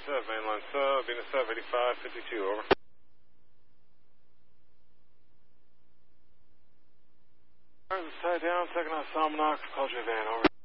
sub, mainline sub, Venus sub, 8552, over. Tied down, second on Salmonox, call J Van, over.